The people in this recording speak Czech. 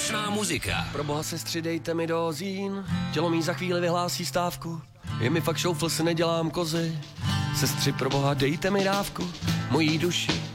Slušná muzika. Pro boha sestři, dejte mi dozín, tělo mý za chvíli vyhlásí stávku. Je mi fakt šoufl, si nedělám kozy. Sestři, pro boha, dejte mi dávku, mojí duši